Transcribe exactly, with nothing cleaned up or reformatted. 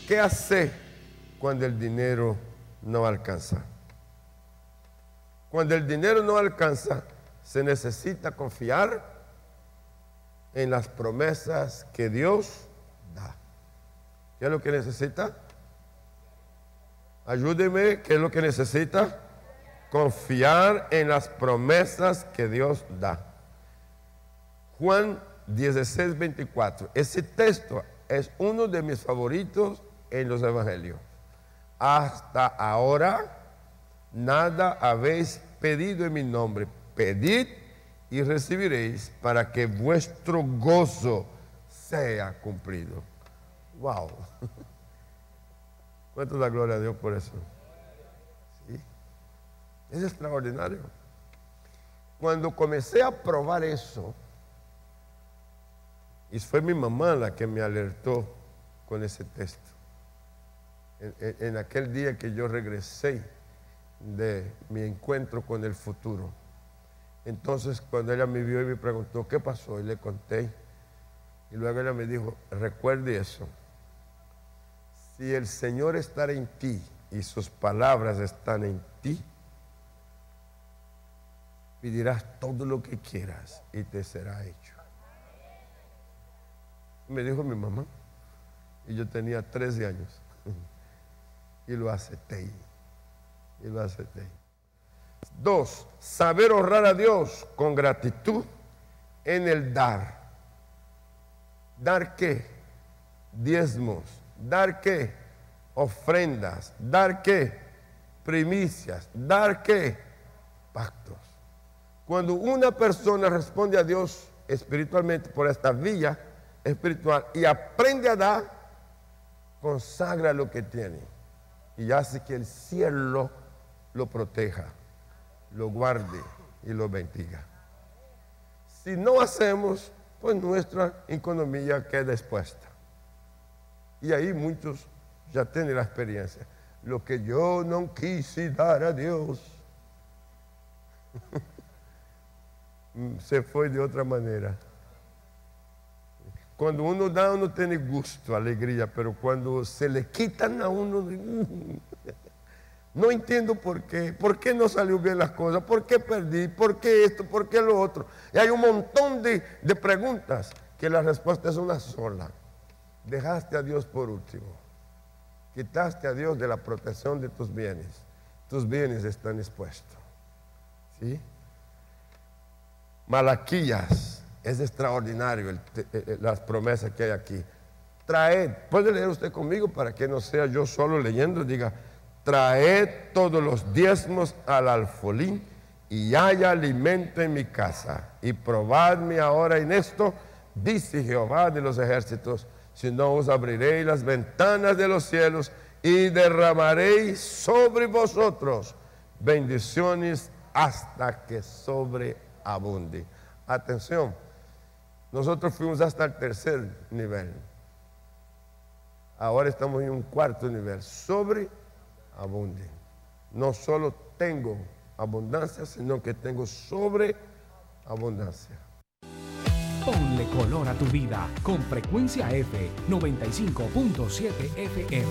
¿Qué hacer cuando el dinero no alcanza? Cuando el dinero no alcanza, se necesita confiar en las promesas que Dios da. ¿Qué es lo que necesita? Ayúdeme, ¿qué es lo que necesita? Confiar en las promesas que Dios da. Juan dieciséis, veinticuatro. Ese texto es uno de mis favoritos en los evangelios. Hasta ahora nada habéis pedido en mi nombre. Pedid y recibiréis para que vuestro gozo sea cumplido. Wow. ¿Cuánto da gloria a Dios por eso? ¿Sí? Es extraordinario. Cuando comencé a probar eso, y fue mi mamá la que me alertó con ese texto. En, en, en aquel día que yo regresé de mi encuentro con el futuro. Entonces, cuando ella me vio y me preguntó, ¿qué pasó? Y le conté. Y luego ella me dijo, recuerde eso. Si el Señor está en ti y sus palabras están en ti, pedirás todo lo que quieras y te será hecho. Me dijo mi mamá. Y yo tenía trece años. Y lo acepté. Y lo acepté. Dos, saber honrar a Dios con gratitud en el dar. ¿Dar qué? Diezmos. ¿Dar qué? Ofrendas. ¿Dar qué? Primicias. ¿Dar qué? Pactos. Cuando una persona responde a Dios espiritualmente por esta vía espiritual y aprende a dar, consagra lo que tiene y hace que el cielo lo proteja, lo guarde y lo bendiga. Si no hacemos, pues nuestra economía queda expuesta. Y ahí muchos ya tienen la experiencia. Lo que yo no quise dar a Dios, se fue de otra manera. Cuando uno da, uno tiene gusto, alegría, pero cuando se le quitan a uno, no entiendo por qué, por qué no salió bien las cosas, por qué perdí, por qué esto, por qué lo otro. Y hay un montón de, de preguntas que la respuesta es una sola. Dejaste a Dios por último. Quitaste a Dios de la protección de tus bienes. Tus bienes están expuestos. ¿Sí? Malaquías, es extraordinario el, el, las promesas que hay aquí. Traed, puede leer usted conmigo para que no sea yo solo leyendo, diga, traed todos los diezmos al alfolí y haya alimento en mi casa. Y probadme ahora en esto, dice Jehová de los ejércitos, si no os abriré las ventanas de los cielos y derramaré sobre vosotros bendiciones hasta que sobreabunde. Atención, nosotros fuimos hasta el tercer nivel. Ahora estamos en un cuarto nivel, sobreabunde. No solo tengo abundancia, sino que tengo sobreabundancia. Ponle color a tu vida con Frecuencia F noventa y cinco punto siete F M.